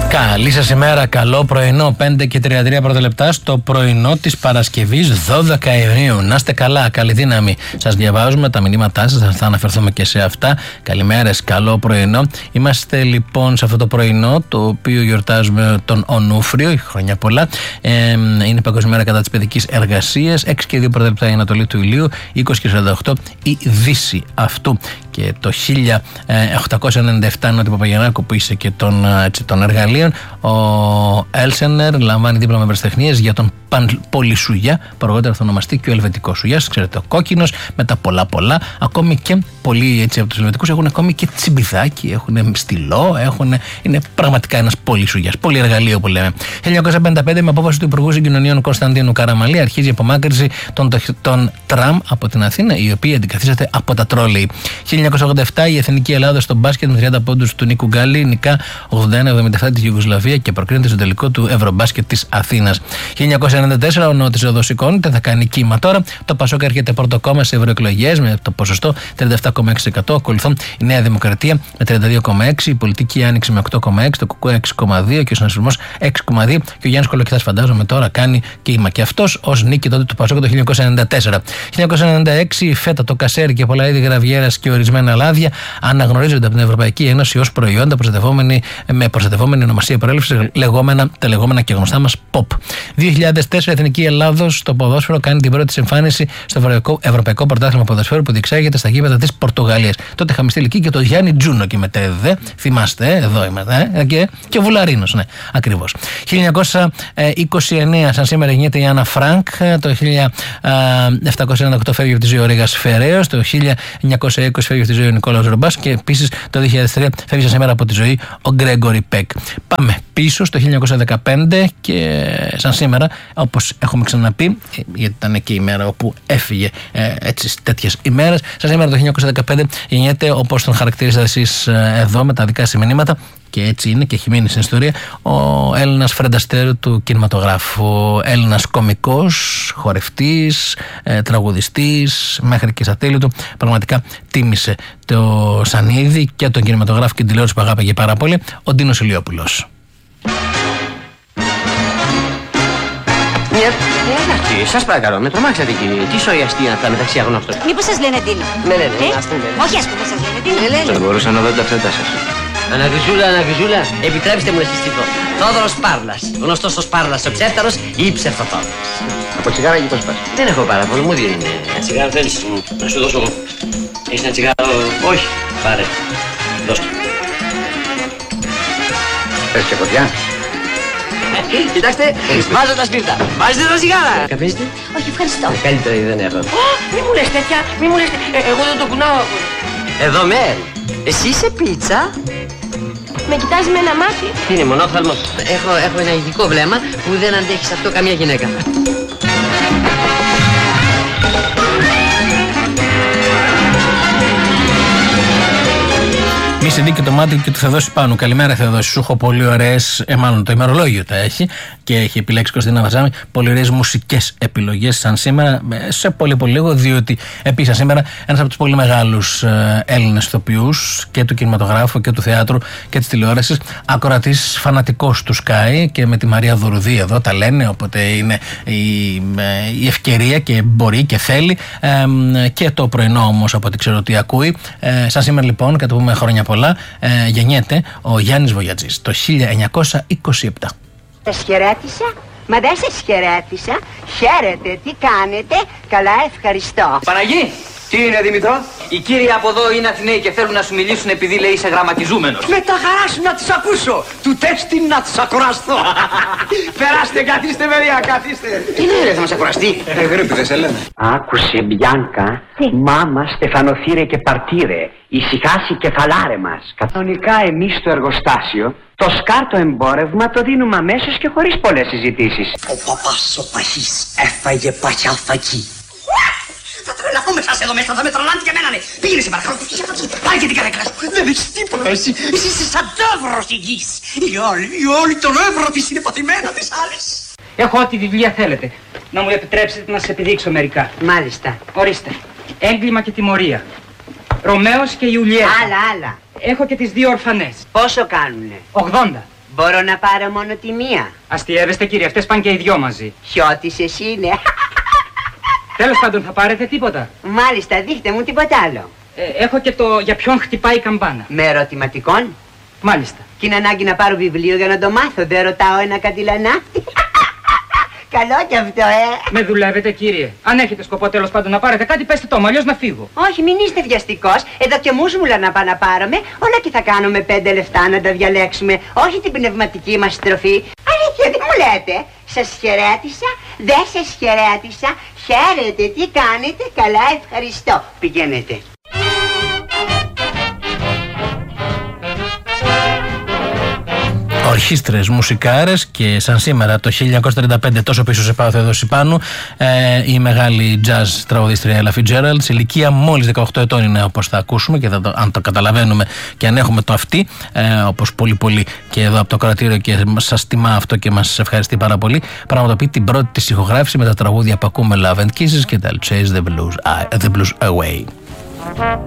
Καλή σας ημέρα, καλό πρωινό, 5 και 33 πρώτα λεπτά στο πρωινό της Παρασκευής 12 Ιουνίου. Να είστε καλά, καλή δύναμη. Σας διαβάζουμε τα μηνύματά σας, θα αναφερθούμε και σε αυτά. Καλημέρες, καλό πρωινό. Είμαστε λοιπόν σε αυτό το πρωινό, το οποίο γιορτάζουμε τον Ονούφριο, χρόνια πολλά. Είναι Παγκόσμια Μέρα κατά της παιδικής εργασίας. 6 και 2 πρώτα λεπτά η Ανατολή του ηλίου, 20 και 48 η Δύση αυτού. Και το 1897 Νότι Παπαγιαννάκου, που είσαι και των εργαλείων, ο Έλσενερ λαμβάνει δίπλωμα ευρεσιτεχνίας για τον Πολυσουγιά, αργότερα θα ονομαστεί και ο Ελβετικός Σουγιάς. Ξέρετε, ο κόκκινος με τα πολλά, ακόμη και πολλοί έτσι από τους Ελβετικούς έχουν ακόμη και τσιμπιδάκι, έχουν στυλό, είναι πραγματικά ένας Πολυσουγιάς, πολυεργαλείο που λέμε. 1955, με απόφαση του Υπουργού Συγκοινωνίων Κωνσταντίνου Καραμαλή, αρχίζει η απομάκρυνση των τραμ από την Αθήνα, η οποία αντικαθίσταται από τα τρόλεϊ. 1987, η Εθνική Ελλάδα στο μπάσκετ με 30 πόντους του Νίκου Γκάλι νικά 81-77 τη Ιουγκοσλαβία και προκρίνεται στο τελικό του Ευρωμπάσκετ της Αθήνας. 1994, ο Νότης εδώ σηκώνεται, θα κάνει κύμα τώρα. Το Πασόκ έρχεται πρώτο κόμμα σε ευρωεκλογές με το ποσοστό 37,6%. Ακολουθούν η Νέα Δημοκρατία με 32,6%, η Πολιτική Άνοιξη με 8,6%, το ΚΚΕ 6,2% και ο Συνασπισμός 6,2%. Και ο Γιάννης Κολοκυθάς, φαντάζομαι, τώρα κάνει κύμα και αυτός ως νίκη τότε του Πασόκ το 1994. 1996, η φέτα, το κασέρι και πολλά είδη γραβιέρας και ορισμένα λάδια αναγνωρίζονται από την Ευρωπαϊκή Ένωση ως προϊόντα με προστατευόμενη ονομασία προέλευσης, τα λεγόμενα και γνωστά μας POP. 2004, η Εθνική Ελλάδος στο ποδόσφαιρο κάνει την πρώτη της εμφάνιση στο Ευρωπαϊκό Πρωτάθλημα Ποδοσφαίρου που διεξάγεται στα γήπεδα της Πορτογαλίας. Τότε είχαμε στείλει εκεί και το Γιάννη Τζούνο και μετέδε. Θυμάστε, εδώ είμαστε. Και ο Βουλαρίνος, ναι, ακριβώς. 1929, σαν σήμερα, γεννιέται η Άννα Φρανκ. Το 1798 φεύγει από τη ζωή ο Ρήγας Φεραίος. Το 1920 φεύγει από τη ζωή ο Νικόλαος Ρομπάς. Και επίσης το 2003 φεύγει σαν σήμερα από τη ζωή ο Γκρέγκορι Πεκ. Πάμε πίσω στο 1915 και σαν σήμερα, όπως έχουμε ξαναπεί, γιατί ήταν και η μέρα όπου έφυγε έτσι τέτοιες ημέρες, σαν σήμερα το 1915 γεννιέται, όπως τον χαρακτηρίζετε εσείς εδώ με τα δικά σας μηνύματα, και έτσι είναι και έχει μείνει στην ιστορία, ο Έλληνας φρενταστέρου του κινηματογράφου, Έλληνας κωμικός, χορευτής, τραγουδιστής, μέχρι και στα τέλη του. Πραγματικά τίμησε το σανίδι και τον κινηματογράφο και την τηλεόραση που αγάπηγε πάρα πολύ, ο Ντίνος Ηλιόπουλος. Σας παρακαλώ, με τρομάξατε κύριε. Τι σοϊαστή αυτά μεταξύ αγνώστων. Μήπως σας λένε Ντίνο? Με λένε, όχι ας πούμε σας λένε Ντίνο. Δεν μπορούσα να δω τα ψέτα σας. Αναβιζούλα, επιτρέψτε μου να συστηθώ. Θόδωρος Πάρλας, γνωστός ως Πάρλας ο ψεύταρος ή ψευτοθόδωρος. Από τσιγάρα και πώς πας? Δεν έχω παράπονο, μου δίνουν. Ένα τσιγάρο θέλεις να σου δώσω εγώ? Έχεις ένα τσιγάρο? Όχι, πάρε. Δώσ' το. Θες και φωτιά? Κοιτάξτε, βάζω τα σπίρτα. Βάζετε τα τσιγάρα. Καπνίζετε? Όχι, ευχαριστώ. Καλύτερη δεν έχω. Μη μου λες τέτοια, μη μου λες. Εγώ δεν το κουνάω. Εδώ Μέρ, εσύ είσαι πίτσα? Με κοιτάζει με ένα μάτι. Είναι μονόφθαλμος. Έχω ένα ειδικό βλέμμα που δεν αντέχει σε αυτό καμία γυναίκα. Μη σε δει και το μάτι και του Θεοδόση πάνω. Καλημέρα Θεοδόση, σου έχω πολύ ωραίες, μάλλον το ημερολόγιο τα έχει και έχει επιλέξει Κωστίνα Βαζάμη, πολύ ωραίες μουσικές επιλογές σαν σήμερα, σε πολύ λίγο, διότι επίσης σήμερα ένας από τους πολύ μεγάλους Έλληνες ηθοποιούς και του κινηματογράφου και του θεάτρου και της τηλεόρασης, ακροατής φανατικός του Sky και με τη Μαρία Δουρουδή εδώ τα λένε, οπότε είναι η ευκαιρία και μπορεί και θέλει και το πρωινό όμως από ό,τι ξέρω ότι ακούει. Σαν σήμερα λοιπόν, και το πούμε χρόνια πολλά, γεννιέται ο Γιάννης Βογιατζής το 1927. Σας χαιρέτησα, μα δεν σας χαιρέτησα. Χαίρετε, τι κάνετε? Καλά, ευχαριστώ. Παναγί, τι είναι Δημητρό? Οι κύριοι από εδώ είναι Αθηναίοι και θέλουν να σου μιλήσουν επειδή λέει είσαι γραμματιζούμενος. Με τα χαρά σου να τους ακούσω. Του τέστη να τους ακουραστώ. Περάστε, καθίστε παιδιά, καθίστε. Τι λέει ρε, θα μας ακουραστεί? Γρήπη δεν σε λένε. Άκουσε Μπιάνκα, μάμα στεφανοθύρε και παρτίρε. Ησυχάσει κεφαλάρε μας. Κανονικά εμείς στο εργοστάσιο το σκάρτο εμπόρευμα το δίνουμε αμέσως και χωρίς πολλές συζητήσεις. Ο παπάς ο παχής έφαγε παχιαθακή. Θα τρελαθούμε σας εδώ μέσα, θα με τρελάνε και εμένα, ναι. Πήγαινε σε παρακαλώ, πάρε και την καρέκλα σου. Δεν έχεις τίποτα εσύ. Εσύ είσαι σαν τεύρος η γης. Οι όλοι τον εύρο της είναι παθημένα τις άλλες. Έχω ό,τι βιβλία θέλετε. Να μου επιτρέψετε να σας επιδείξω μερικά. Μάλιστα. Ορίστε. Έγκλημα και τιμωρία. Ρωμαίος και Ιουλιέτα. Άλλα. Έχω και τις δύο ορφανές. Πόσο κάνουνε? 80. Μπορώ να πάρω μόνο τη μία. Αστιεύεστε κύριε, αυτές πάνε και οι δυο μαζί. Χιώτης εσύ είναι. Τέλος πάντων θα πάρετε τίποτα. Μάλιστα, δείχτε μου τίποτα άλλο. Έχω και το για ποιον χτυπάει η καμπάνα. Με ερωτηματικών. Μάλιστα. Και είναι ανάγκη να πάρω βιβλίο για να το μάθω. Δεν ρωτάω ένα καντιλανάφτη. Καλό κι αυτό, Με δουλεύετε κύριε. Αν έχετε σκοπό τέλος πάντων να πάρετε κάτι, πέστε το μου, αλλιώς να φύγω. Όχι, μην είστε βιαστικός. Εδώ και μουσμουλα να πάω να πάρουμε. Όλα και θα κάνουμε 5 λεφτά να τα διαλέξουμε. Όχι την πνευματική μας στροφή. Αλήθεια, τι μου λέτε. Σας χαιρέτησα, δεν σας χαιρέτησα. Χαίρετε, τι κάνετε, καλά, ευχαριστώ. Πηγαίνετε. Ορχήστρες, μουσικάρες και σαν σήμερα το 1935 τόσο πίσω σε πάω Θεοδόση Πάνου η μεγάλη jazz τραγουδίστρια Ella Fitzgerald, σε ηλικία μόλις 18 ετών είναι, όπως θα ακούσουμε και αν το καταλαβαίνουμε και αν έχουμε το αυτή όπως πολύ και εδώ από το κρατήριο και σας τιμά αυτό και μας ευχαριστεί πάρα πολύ, πραγματοποιεί την πρώτη της ηχογράφηση με τα τραγούδια που ακούμε Love and Kisses και τα Chase the Blues Away.